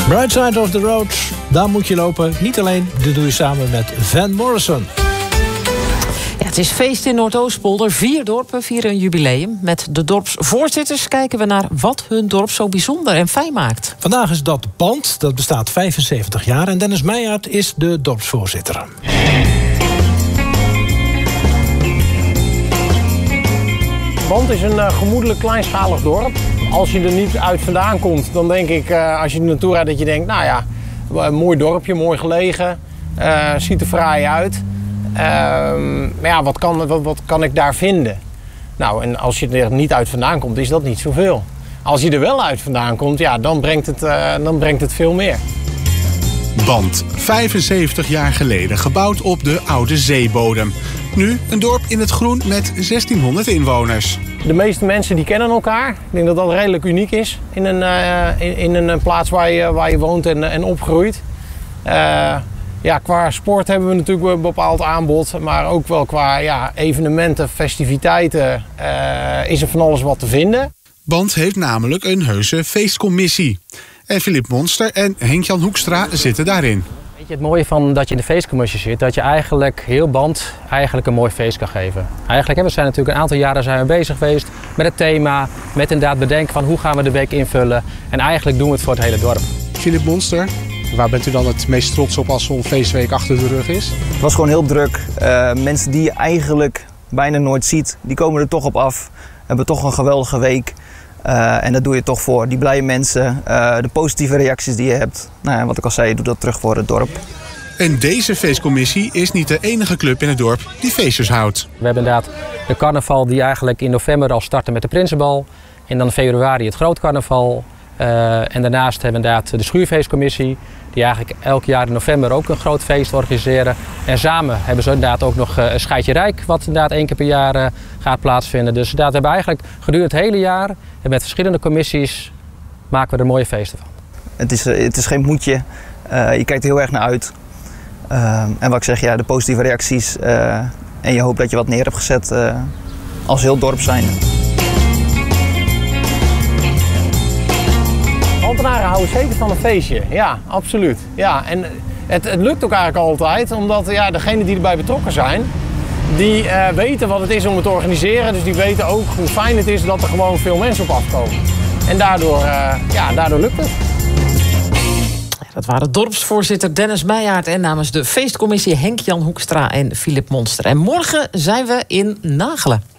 Bright Side of the Road, daar moet je lopen. Niet alleen, dit doe je samen met Van Morrison. Ja, het is feest in Noordoostpolder. 4 dorpen vieren een jubileum. Met de dorpsvoorzitters kijken we naar wat hun dorp zo bijzonder en fijn maakt. Vandaag is dat Band, dat bestaat 75 jaar. En Dennis Meijaert is de dorpsvoorzitter. Band is een gemoedelijk kleinschalig dorp. Als je er niet uit vandaan komt, dan denk ik, als je er naartoe rijdt, dat je denkt, nou ja, een mooi dorpje, mooi gelegen, ziet er fraai uit. Maar ja, wat kan ik daar vinden? Nou, en als je er niet uit vandaan komt, is dat niet zoveel. Als je er wel uit vandaan komt, ja, dan brengt het veel meer. Band, 75 jaar geleden, gebouwd op de oude zeebodem. Nu een dorp in het groen met 1600 inwoners. De meeste mensen die kennen elkaar. Ik denk dat dat redelijk uniek is in een plaats waar je woont en opgroeit. Ja, qua sport hebben we natuurlijk een bepaald aanbod, maar ook wel qua evenementen, festiviteiten is er van alles wat te vinden. Band heeft namelijk een heuse feestcommissie. En Philip Monster en Henk-Jan Hoekstra zitten daarin. Weet je, het mooie van dat je in de feestcommissie zit, dat je eigenlijk heel Band een mooi feest kan geven. Eigenlijk, we zijn natuurlijk een aantal jaren bezig geweest met het thema, met inderdaad bedenken van hoe gaan we de week invullen. En eigenlijk doen we het voor het hele dorp. Philip Monster, waar bent u dan het meest trots op als zo'n feestweek achter de rug is? Het was gewoon heel druk. Mensen die je eigenlijk bijna nooit ziet, die komen er toch op af. Hebben toch een geweldige week. En dat doe je toch voor die blije mensen, de positieve reacties die je hebt. Nou ja, wat ik al zei, je doet dat terug voor het dorp. En deze feestcommissie is niet de enige club in het dorp die feestjes houdt. We hebben inderdaad de carnaval die eigenlijk in november al startte met de Prinsenbal. En dan in februari het Groot Carnaval. En daarnaast hebben we inderdaad de Schuurfeestcommissie, die eigenlijk elk jaar in november ook een groot feest organiseren. En samen hebben ze inderdaad ook nog een Scheidje Rijk, wat inderdaad 1 keer per jaar gaat plaatsvinden. Dus inderdaad, we hebben eigenlijk gedurende het hele jaar en met verschillende commissies maken we er mooie feesten van. Het is geen moedje, je kijkt er heel erg naar uit. En wat ik zeg, ja, de positieve reacties en je hoopt dat je wat neer hebt gezet als heel dorp zijn. Ambtenaren houden zeker van een feestje, ja, absoluut. Ja, en het lukt ook eigenlijk altijd, omdat degenen die erbij betrokken zijn, die weten wat het is om het te organiseren. Dus die weten ook hoe fijn het is dat er gewoon veel mensen op afkomen. En daardoor lukt het. Dat waren dorpsvoorzitter Dennis Meijaert en namens de feestcommissie Henk-Jan Hoekstra en Philip Monster. En morgen zijn we in Nagelen.